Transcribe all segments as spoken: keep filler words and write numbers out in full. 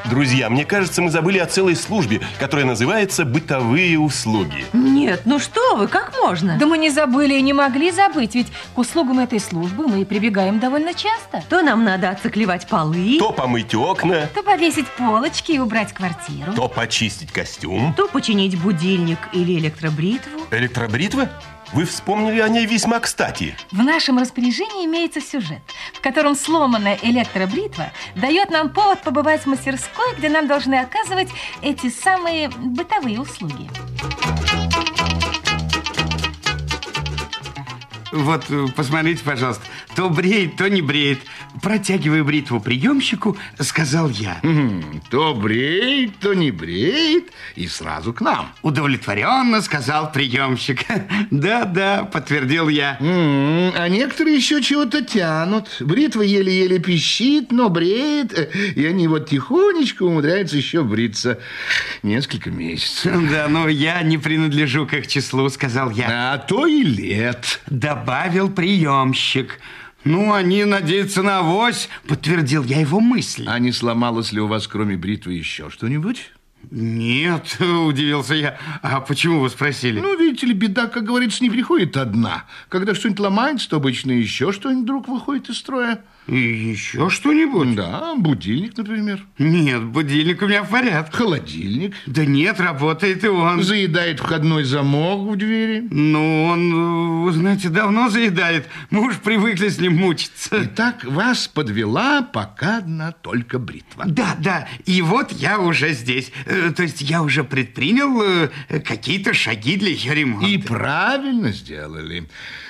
Друзья, мне кажется, мы забыли о целой службе, которая называется «бытовые услуги». Нет, ну что вы, как можно? Да мы не забыли и не могли забыть, ведь к услугам этой службы мы прибегаем довольно часто. То нам надо оцеклевать полы, То помыть окна, То повесить полочки и убрать квартиру, то почистить костюм. то починить будильник или электробритву. Электробритва? Вы вспомнили о ней весьма кстати. В нашем распоряжении имеется сюжет, в котором сломанная электробритва дает нам повод побывать в мастерской, где нам должны оказывать эти самые бытовые услуги. Вот, посмотрите, пожалуйста, то бреет, то не бреет. Протягивая бритву приемщику, сказал я. М-м, то бреет, то не бреет, и сразу к нам. Удовлетворенно сказал приемщик. Да-да, подтвердил я. М-м, а некоторые еще чего-то тянут. Бритва еле-еле пищит, но бреет, и они вот тихонечко умудряются еще бриться несколько месяцев. Да, но я не принадлежу к их числу, сказал я. А то и лет. Добавил приемщик. Ну, они надеются на авось, подтвердил я его мысль. А не сломалось ли у вас, кроме бритвы, еще что-нибудь? Нет, удивился я. А почему вы спросили? Ну, видите ли, беда, как говорится, не приходит одна. Когда что-нибудь ломается, то обычно еще что-нибудь вдруг выходит из строя. И еще что-нибудь? Да, будильник, например. Нет, будильник у меня в порядке. Холодильник. Да нет, работает и он. Заедает входной замок в двери. Ну, он, вы знаете, давно заедает. Мы уж привыкли с ним мучиться. Итак, вас подвела пока одна только бритва. Да, да, и вот я уже здесь. Э, То есть я уже предпринял э, какие-то шаги для ее ремонта. И правильно сделали.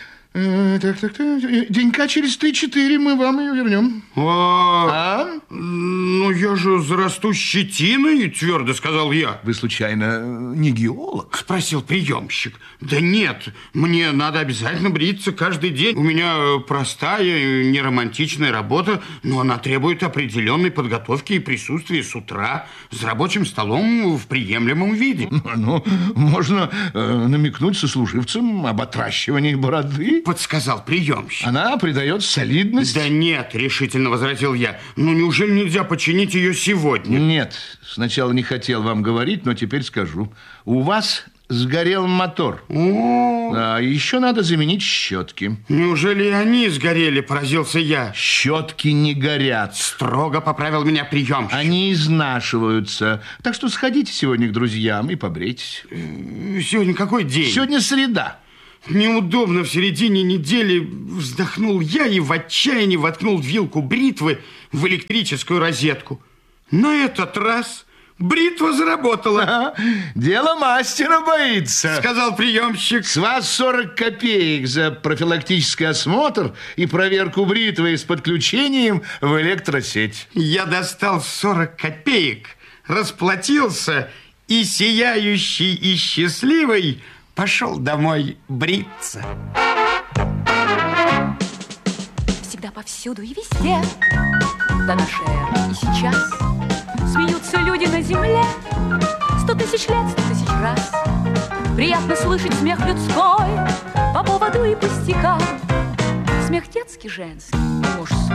Э, Так, так, так. Денька через три-четыре мы вам ее вернем. А, А? ну, я же зарасту щетиной, твердо сказал я. Вы, случайно, не геолог? Спросил приемщик. Да нет, мне надо обязательно бриться каждый день. У меня простая, неромантичная работа, но она требует определенной подготовки и присутствия с утра за рабочим столом в приемлемом виде. Ну, можно э, намекнуть сослуживцам об отращивании бороды. Подсказал приемщик. Она придает солидность. Да нет, решительно возразил я. Ну, неужели нельзя починить ее сегодня? Нет, сначала не хотел вам говорить, но теперь скажу. У вас сгорел мотор. О, Да, еще надо заменить щетки. неужели и они сгорели, поразился я. Щетки не горят. Строго поправил меня приемщик. Они изнашиваются. Так что сходите сегодня к друзьям и побрейтесь. Сегодня какой день? Сегодня среда. Неудобно в середине недели, вздохнул я и в отчаянии воткнул вилку бритвы в электрическую розетку. На этот раз бритва заработала. Ага, дело мастера боится. Сказал приемщик. С вас сорок копеек за профилактический осмотр и проверку бритвы с подключением в электросеть. Я достал сорок копеек, расплатился и, сияющий и счастливый, пошел домой бриться. Всегда, повсюду и везде, да наша эра и сейчас, смеются люди на земле сто тысяч лет, сто тысяч раз. Приятно слышать смех людской по поводу и пустякам. Смех детский, женский, мужской.